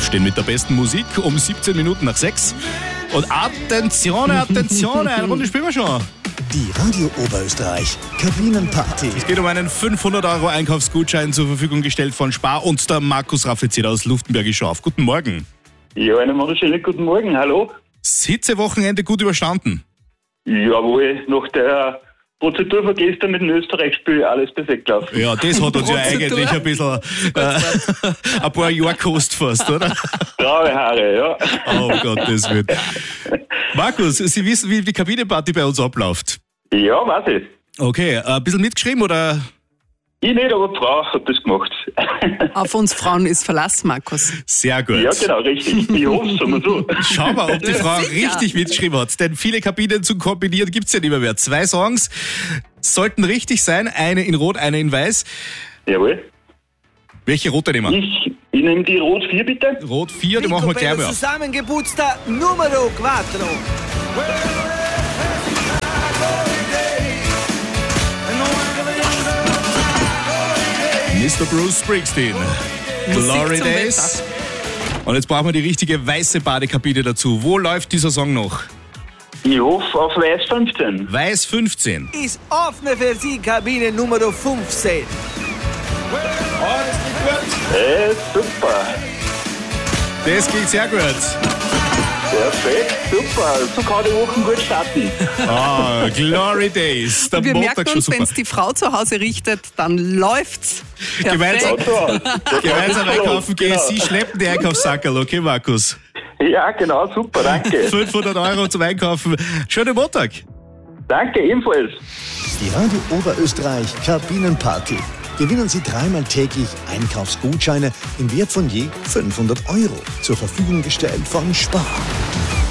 aufstehen mit der besten Musik um 17 Minuten nach 6. Und Attenzione, eine Runde spielen wir schon. Die Radio Oberösterreich Kabinenparty. Es geht um einen 500 € Einkaufsgutschein zur Verfügung gestellt von Spar und der Markus Raffizeder aus Luftenbergisch auf. Guten Morgen. Ja, einen wunderschönen guten Morgen, hallo. Hitzewochenende gut überstanden? Jawohl, nach der Prozedur von gestern mit dem Österreich-Spiel alles perfekt gelaufen. Ja, das hat uns ja eigentlich ein bisschen ein paar Jahre gekostet fast, oder? Graue Haare, ja. Oh Gottes Willen. Markus, Sie wissen, wie die Kabinenparty bei uns abläuft. Ja, weiß ich. Okay, ein bisschen mitgeschrieben oder? Ich nicht, aber die Frau hat das gemacht. Auf uns Frauen ist Verlass, Markus. Sehr gut. Ja, genau, richtig. Ich hoffe es, sagen wir so. Schauen wir, ob die Frau Sicher. richtig mitgeschrieben hat. Denn viele Kabinen zu kombinieren gibt's ja nicht mehr. 2 Songs sollten richtig sein. Eine in Rot, eine in Weiß. Jawohl. Welche rote nehmen wir? Ich nehme die Rot 4, bitte. Rot 4, die machen wir gleich mal auf. Zusammengeputzter Numero 4. Mr. Bruce Springsteen. Glory zum Days. Und jetzt brauchen wir die richtige weiße Badekabine dazu. Wo läuft dieser Song noch? Ich hoffe auf Weiß 15. Weiß 15. Ist offene für Sie Kabine Numero 15. Super. Das geht sehr gut. Perfekt, super. So kann die Woche gut starten. Ah, Glory Days. Der Wir Montag merken schon uns, super. wenn es die Frau zu Hause richtet, dann läuft's. Gemeinsam, Perfekt. gemeinsam einkaufen gehen. Genau. Sie schleppen die Einkaufssackerl, okay, Markus? Ja, genau, super, danke. 500 € zum Einkaufen. Schönen Montag. Danke, ebenfalls. Die Radio Oberösterreich Kabinenparty. Gewinnen Sie 3-mal täglich Einkaufsgutscheine im Wert von je 500 € zur Verfügung gestellt von Spar.